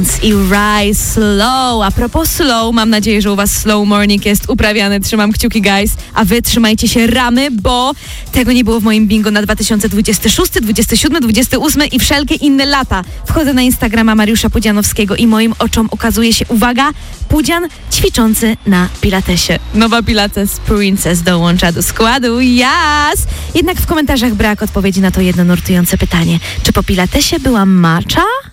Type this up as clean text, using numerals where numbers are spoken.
I Rise Slow. A propos slow, mam nadzieję, że u was slow morning jest uprawiany. Trzymam kciuki, guys. A wy trzymajcie się ramy, bo tego nie było w moim bingo na 2026, 27, 28 i wszelkie inne lata. Wchodzę na Instagrama Mariusza Pudzianowskiego i moim oczom ukazuje się, uwaga, Pudzian ćwiczący na pilatesie. Nowa Pilates Princess dołącza do składu. Yes! Jednak w komentarzach brak odpowiedzi na to jedno nurtujące pytanie. Czy po pilatesie była macza?